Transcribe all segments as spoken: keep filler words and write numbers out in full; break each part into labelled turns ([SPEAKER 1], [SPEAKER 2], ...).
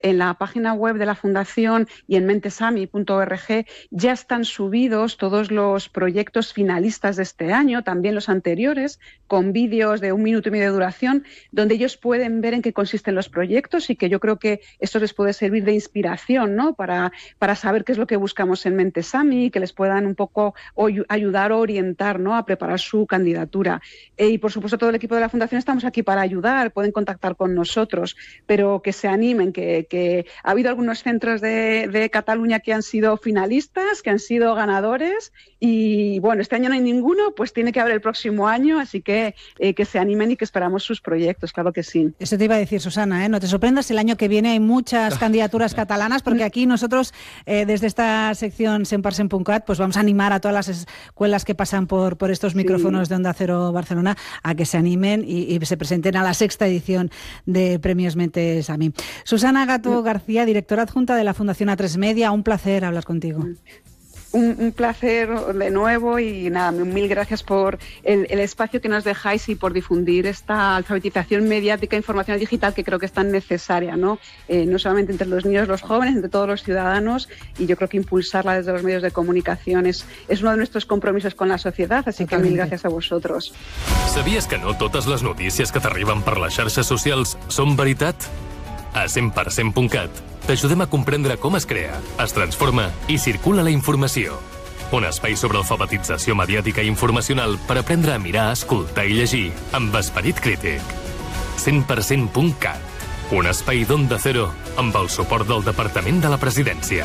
[SPEAKER 1] en la página web de la Fundación y en mentesami punto org ya están subidos todos los proyectos finalistas de este año, también los anteriores, con vídeos de un minuto y medio de duración, donde ellos pueden ver en qué consisten los proyectos y que yo creo que esto les puede servir de inspiración, ¿no? para, para saber qué es lo que buscamos en Mentesami y que les puedan un poco o, ayudar o orientar, ¿no? a preparar su candidatura. Eh, y por supuesto todo el equipo de la Fundación estamos aquí para ayudar, pueden contactar con nosotros, pero que se animen, que, que ha habido algunos centros de, de Cataluña que han sido finalistas, que han sido ganadores y bueno, este año no hay ninguno, pues tiene que haber el próximo año, así que eh, que se animen y que esperamos sus proyectos, claro que sí.
[SPEAKER 2] Eso te iba a decir, Susana, ¿eh? No te sorprendas si el año que viene hay muchas candidaturas catalanas, porque aquí nosotros eh, desde esta sección cent per cent punt cat pues vamos a animar a todas las escuelas que pasan por, por estos micrófonos sí. de Onda Cero Barcelona a que se animen y, y se presenten a la sexta edición de Premios Mentesami. Susana Gato García, directora adjunta de la Fundación A tres Media, un placer hablar contigo.
[SPEAKER 1] Un, un placer de nuevo y nada, mil gracias por el, el espacio que nos dejáis y por difundir esta alfabetización mediática e información digital que creo que es tan necesaria, ¿no? Eh, no solamente entre los niños, los jóvenes, entre todos los ciudadanos, y yo creo que impulsarla desde los medios de comunicación es, es uno de nuestros compromisos con la sociedad, así Totalmente. que mil gracias a vosotros.
[SPEAKER 3] Sabies que no totes les notícies que t'arriben per les xarxes socials són veritat? A cent per cent punt cat t'ajudem a comprendre com es crea, es transforma i circula la informació. Un espai sobre alfabetització mediàtica i informacional per aprendre a mirar, escoltar i llegir amb esperit crític. cent per cent punt cat, un espai d'Onda Cero amb el suport del Departament de la Presidència.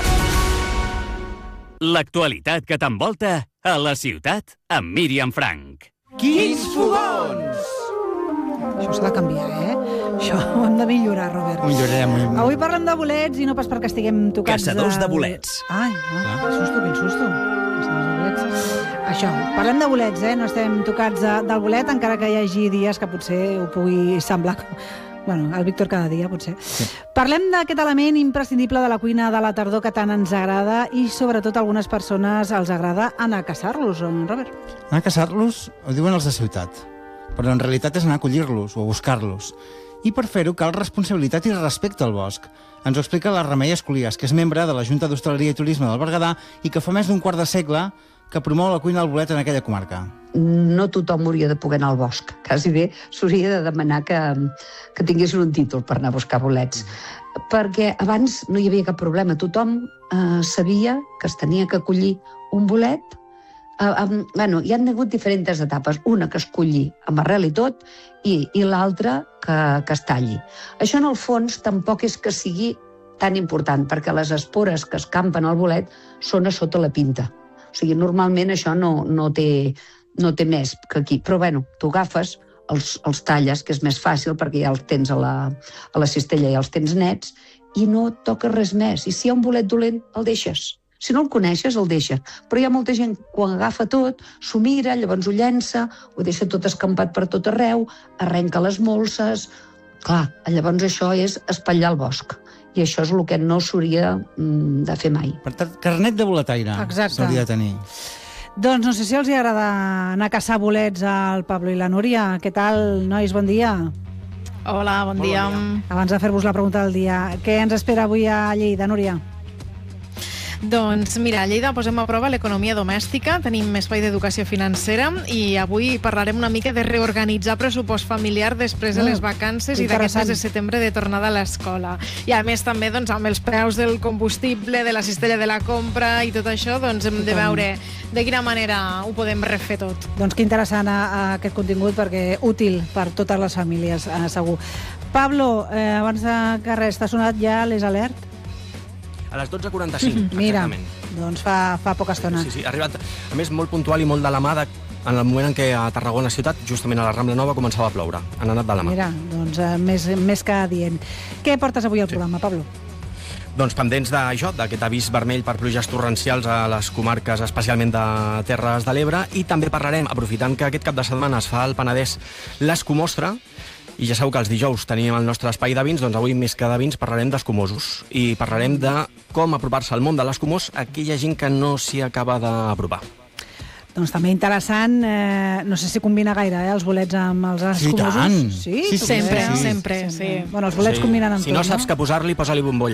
[SPEAKER 4] L'actualitat que t'envolta a la ciutat amb Míriam Frank.
[SPEAKER 5] Quins fogons!
[SPEAKER 2] Això s'ha de canviar, eh? Això ho hem de millorar, Robert.
[SPEAKER 5] Ho millorarem. Ho...
[SPEAKER 2] Avui parlem de bolets i no pas perquè estiguem tocats
[SPEAKER 4] Caçadors
[SPEAKER 2] de...
[SPEAKER 4] de bolets.
[SPEAKER 2] Ai, ah, que susto, quin susto. Caçadors de bolets. Això, parlem de bolets, eh? No estem tocats de, del bolet, encara que hi hagi dies que potser ho pugui semblar... Bueno, el Víctor cada dia, potser. Sí. Parlem d'aquest element imprescindible de la cuina de la tardor que tant ens agrada i, sobretot, a algunes persones els agrada anar a caçar-los, Robert.
[SPEAKER 5] Anar a caçar-los ho diuen els de ciutat, però en realitat és anar a collir-los o a buscar-los. I per fer-ho cal responsabilitat i respecte al bosc. Ens ho explica la Remei Escolias, que és membre de la Junta d'Hostaleria i Turisme del Berguedà i que fa més d'un quart de segle que promou la cuina al bolet en aquella comarca.
[SPEAKER 6] No tothom hauria de poder anar al bosc. Quasi bé s'hauria de demanar que, que tinguessin un títol per anar a buscar bolets. Perquè abans no hi havia cap problema. Tothom eh, sabia que es tenia que collir un bolet. Uh, um, bueno, hi han hagut diferents etapes. Una que es colli amb arrel i tot, i, i l'altra que, que es talli. Això, en el fons, tampoc és que sigui tan important, perquè les espores que escampen al bolet són a sota la pinta. O sigui, normalment això no, no, té, no té més que aquí. Però, bueno, tu agafes, els, els talles, que és més fàcil, perquè ja els tens a la, a la cistella, ja els tens nets, i no toques res més. I si hi ha un bolet dolent, el deixes. Si no el coneixes, el deixa. Però hi ha molta gent, quan agafa tot, s'ho mira, llavors ho llença, ho deixa tot escampat per tot arreu, arrenca les molses... Clar, llavors això és espatllar el bosc. I això és el que no s'hauria de fer mai.
[SPEAKER 5] Per tant, carnet de boletaire s'hauria de tenir.
[SPEAKER 2] Doncs no sé si els agrada anar a caçar bolets al Pablo i la Núria. Què tal, nois? Bon dia.
[SPEAKER 7] Hola, bon dia.
[SPEAKER 2] Hola, bon dia. Abans de fer-vos la pregunta del dia, què ens espera avui a Lleida, Núria?
[SPEAKER 7] Doncs mira, a Lleida posem a prova l'economia domèstica, tenim espai d'educació financera i avui parlarem una mica de reorganitzar pressupost familiar després de les vacances i d'aquest mes de setembre de tornada a l'escola. I a més també doncs, amb els preus del combustible, de la cistella de la compra i tot això, doncs hem de veure de quina manera ho podem refer tot.
[SPEAKER 2] Doncs que interessant a, a aquest contingut perquè útil per totes les famílies, eh, segur. Pablo, eh, abans que res, t'ha sonat ja les alert?
[SPEAKER 8] A les dotze quaranta-cinc,
[SPEAKER 2] Mira,
[SPEAKER 8] exactament.
[SPEAKER 2] doncs fa, fa poca estona.
[SPEAKER 8] Sí, sí, ha arribat, a més, molt puntual i molt de la mà de, en el moment en què a Tarragona ciutat, justament a la Rambla Nova, començava a ploure. Han anat de la mà.
[SPEAKER 2] Mira, doncs eh, més, més que adient. Què portes avui al sí. programa, Pablo?
[SPEAKER 8] Doncs pendents d'això, d'aquest avís vermell per pluges torrencials a les comarques, especialment de Terres de l'Ebre, i també parlarem, aprofitant que aquest cap de setmana es fa al Penedès l'Escumostra, i ja sabeu que els dijous tenim el nostre espai de vins, doncs avui més que de vins parlarem d'escumosos i parlarem de com apropar-se al món de l'escumós a aquella gent que no s'hi acaba d'apropar.
[SPEAKER 2] Doncs també interessant, eh, no sé si combina gaire eh, els bolets amb els escumosos.
[SPEAKER 5] Sí, tant.
[SPEAKER 2] Sí,
[SPEAKER 7] sí, sempre,
[SPEAKER 2] sí,
[SPEAKER 7] sempre, sí.
[SPEAKER 2] Bueno, els bolets
[SPEAKER 8] sí.
[SPEAKER 2] combinen amb
[SPEAKER 8] si
[SPEAKER 2] tot,
[SPEAKER 8] no saps
[SPEAKER 2] no?
[SPEAKER 8] què posar-li, posa-li bombolla.